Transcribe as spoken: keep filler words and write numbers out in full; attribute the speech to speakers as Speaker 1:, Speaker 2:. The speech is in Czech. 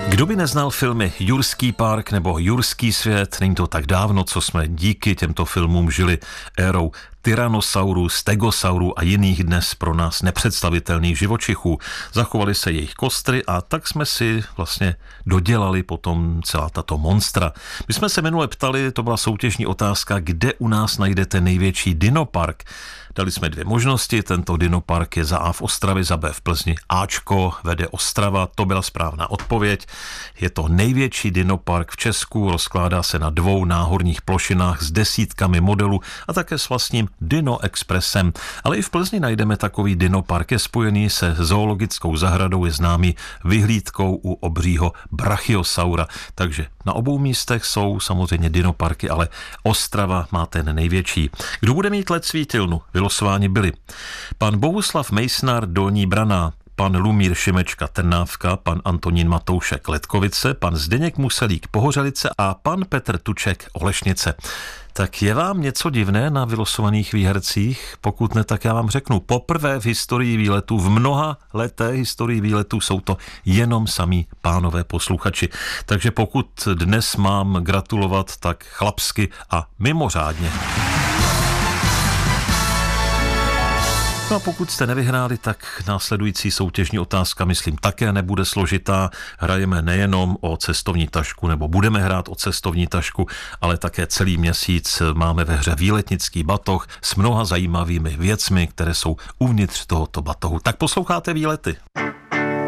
Speaker 1: Kdo by neznal filmy Jurský park nebo Jurský svět, není to tak dávno, co jsme díky těmto filmům žili érou tyrannosaurů, stegosaurů a jiných dnes pro nás nepředstavitelných živočichů. Zachovaly se jejich kostry a tak jsme si vlastně dodělali potom celá tato monstra. My jsme se minule ptali, to byla soutěžní otázka, kde u nás najdete největší dinopark. Dali jsme dvě možnosti, tento dinopark je za A v Ostravě, za B v Plzni. Ačko vede Ostrava, to byla správná odpověď. Je to největší dinopark v Česku, rozkládá se na dvou náhorních plošinách s desítkami modelů a také s vlastním Dino Expressem. Ale i v Plzni najdeme takový dinopark, je spojený se zoologickou zahradou, je známý vyhlídkou u obřího brachiosaura. Takže na obou místech jsou samozřejmě dinoparky, ale Ostrava má ten největší. Kdo bude mít let svítilnu? Vylosováni byli pan Bohuslav Mejsnar Dolní Braná, pan Lumír Šimečka Trnávka, pan Antonín Matoušek Letkovice, pan Zdeněk Muselík Pohořelice a pan Petr Tuček Olešnice. Tak je vám něco divné na vylosovaných výhercích? Pokud ne, tak já vám řeknu. Poprvé v historii výletů, v mnoha leté historii výletů jsou to jenom samí pánové posluchači. Takže pokud dnes mám gratulovat, tak chlapsky a mimořádně. No a pokud jste nevyhráli, tak následující soutěžní otázka, myslím, také nebude složitá. Hrajeme nejenom o cestovní tašku, nebo budeme hrát o cestovní tašku, ale také celý měsíc máme ve hře výletnický batoh s mnoha zajímavými věcmi, které jsou uvnitř tohoto batohu. Tak posloucháte Výlety.